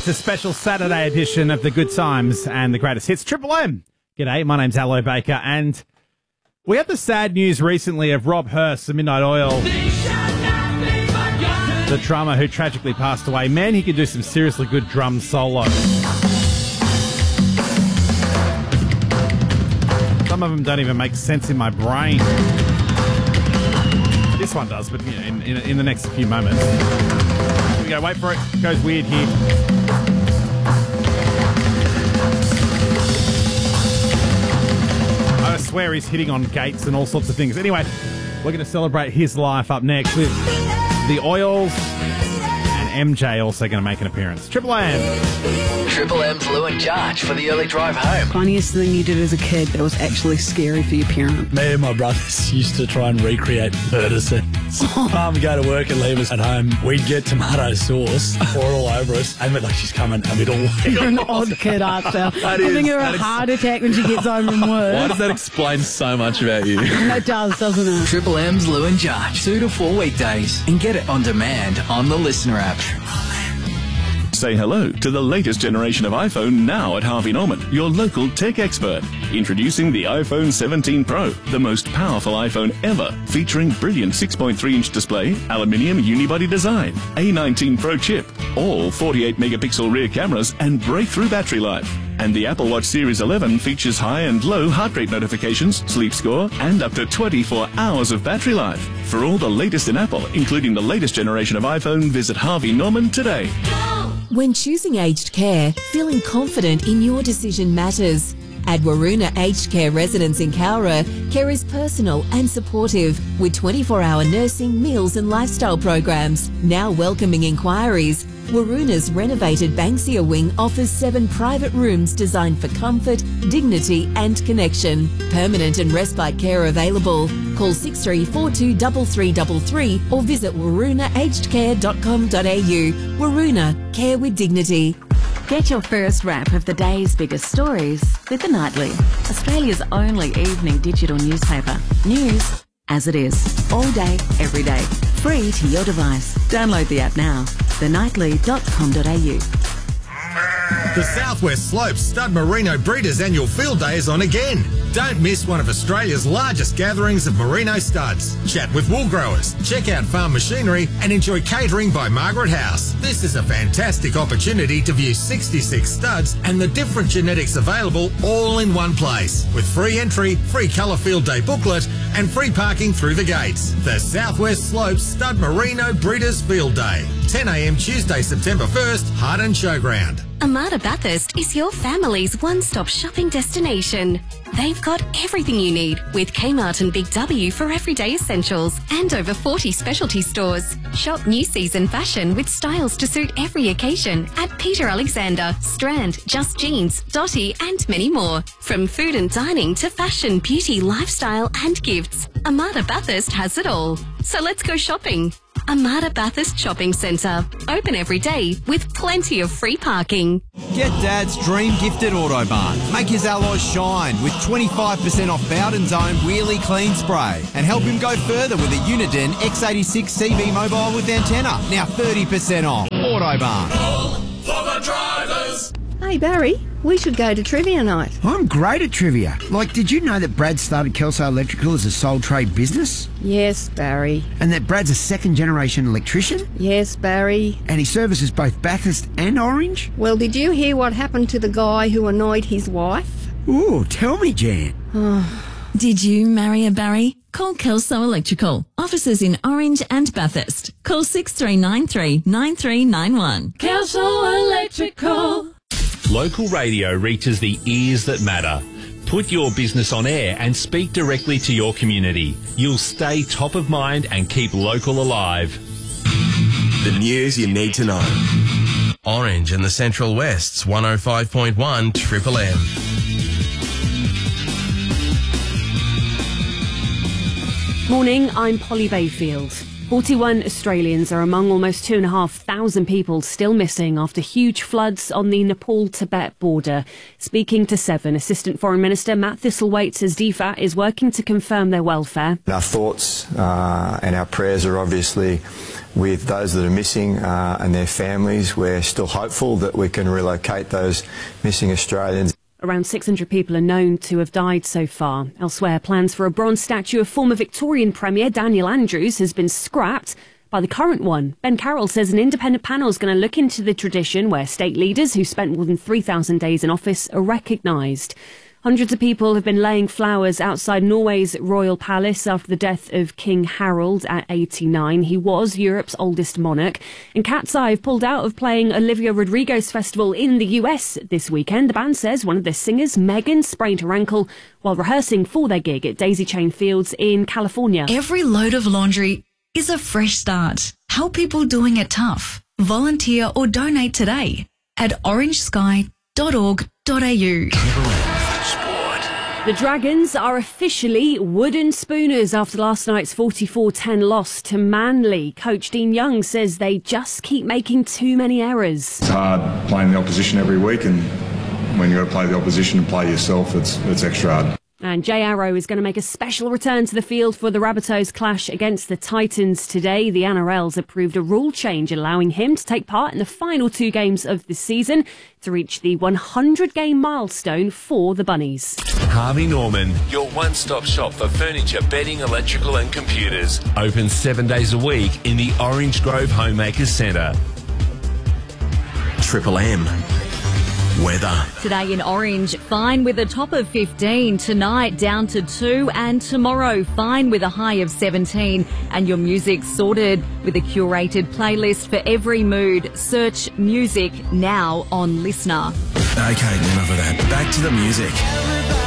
It's a special Saturday edition of the Good Times and the Greatest Hits. Triple M. G'day, my name's Allo Baker, and we had the sad news recently of Rob Hurst, the Midnight Oil, the drummer who tragically passed away. Man, he could do some seriously good drum solos. Some of them don't even make sense in my brain. This one does, but in the next few moments. Here we go, wait for it. It goes weird here. I swear he's hitting on gates and all sorts of things. Anyway, we're going to celebrate his life up next with the Oils and MJ also going to make an appearance. Triple M. Triple M's Lou and Jarge for the early drive home. Funniest thing you did as a kid that was actually scary for your parent. Me and my brothers used to try and recreate murder scenes. Mum would go to work and leave us at home. We'd get tomato sauce, pour it all over us, and we'd like, she's coming, and we'd all... You're an odd kid, aren't you? Giving her a heart attack when she gets home from work. Why does that explain so much about you? It does, doesn't it? Triple M's Lou and Jarge, 2 to 4 weekdays, and get it on demand on the Listener app. Say hello to the latest generation of iPhone now at Harvey Norman, your local tech expert. Introducing the iPhone 17 Pro, the most powerful iPhone ever, featuring brilliant 6.3-inch display, aluminium unibody design, A19 Pro chip, all 48-megapixel rear cameras, and breakthrough battery life. And the Apple Watch Series 11 features high and low heart rate notifications, sleep score, and up to 24 hours of battery life. For all the latest in Apple, including the latest generation of iPhone, visit Harvey Norman today. When choosing aged care, feeling confident in your decision matters. At Waroona Aged Care Residence in Cowra, care is personal and supportive with 24-hour nursing, meals and lifestyle programs. Now welcoming inquiries, Waroona's renovated Banksia wing offers 7 private rooms designed for comfort, dignity and connection. Permanent and respite care available. Call 6342 3333 or visit waroonaagedcare.com.au. Waroona, care with dignity. Get your first wrap of the day's biggest stories with The Nightly, Australia's only evening digital newspaper. News as it is, all day, every day. Free to your device. Download the app now. thenightly.com.au. The Southwest Slopes Stud Merino Breeders Annual Field Day is on again. Don't miss one of Australia's largest gatherings of merino studs. Chat with wool growers, check out farm machinery and enjoy catering by Margaret House. This is a fantastic opportunity to view 66 studs and the different genetics available all in one place. With free entry, free colour field day booklet and free parking through the gates. The Southwest Slopes Stud Merino Breeders Field Day. 10 a.m. Tuesday, September 1st, Harden Showground. Amada Bathurst is your family's one-stop shopping destination. They've got everything you need with Kmart and Big W for everyday essentials and over 40 specialty stores. Shop new season fashion with styles to suit every occasion at Peter Alexander, Strand, Just Jeans, Dotty and many more. From food and dining to fashion, beauty, lifestyle and gifts, Amada Bathurst has it all. So let's go shopping. Amada Bathurst Shopping Centre. Open every day with plenty of free parking. Get Dad's dream gift at Autobarn. Make his alloys shine with 25% off Bowden's own Wheelie Clean Spray. And help him go further with a Uniden X86 CB mobile with antenna. Now 30% off. Autobarn. All for the drivers. Hey Barry, we should go to trivia night. I'm great at trivia. Like, did you know that Brad started Kelso Electrical as a sole trade business? Yes, Barry. And that Brad's a second-generation electrician? Yes, Barry. And he services both Bathurst and Orange? Well, did you hear what happened to the guy who annoyed his wife? Ooh, tell me, Jan. Did you marry a Barry? Call Kelso Electrical. Offices in Orange and Bathurst. Call 6393 9391. Kelso Electrical. Local radio reaches the ears that matter. Put your business on air and speak directly to your community. You'll stay top of mind and keep local alive. The news you need to know. Orange and the Central West's 105.1 Triple M. Morning, I'm Polly Bayfield. 41 Australians are among almost 2,500 people still missing after huge floods on the Nepal-Tibet border. Speaking to 7, Assistant Foreign Minister Matt Thistlethwaite says DFAT is working to confirm their welfare. Our thoughts and our prayers are obviously with those that are missing and their families. We're still hopeful that we can relocate those missing Australians. Around 600 people are known to have died so far. Elsewhere, plans for a bronze statue of former Victorian Premier Daniel Andrews has been scrapped by the current one. Ben Carroll says an independent panel is going to look into the tradition where state leaders who spent more than 3,000 days in office are recognised. Hundreds of people have been laying flowers outside Norway's royal palace after the death of King Harald at 89. He was Europe's oldest monarch. And Cat's Eye have pulled out of playing Olivia Rodrigo's festival in the US this weekend. The band says one of their singers, Megan, sprained her ankle while rehearsing for their gig at Daisy Chain Fields in California. Every load of laundry is a fresh start. Help people doing it tough. Volunteer or donate today at orangesky.org.au. The Dragons are officially wooden spooners after last night's 44-10 loss to Manly. Coach Dean Young says they just keep making too many errors. It's hard playing the opposition every week, and when you've got to play the opposition and play yourself, it's extra hard. And Jay Arrow is going to make a special return to the field for the Rabbitohs clash against the Titans today. The NRL's approved a rule change allowing him to take part in the final 2 games of the season to reach the 100-game milestone for the Bunnies. Harvey Norman, your one-stop shop for furniture, bedding, electrical and computers. Open 7 days a week in the Orange Grove Homemakers Centre. Triple M. Weather. Today in Orange, fine with a top of 15. Tonight, down to 2. And tomorrow, fine with a high of 17. And your music sorted with a curated playlist for every mood. Search music now on Listener. Okay, enough of that. Back to the music.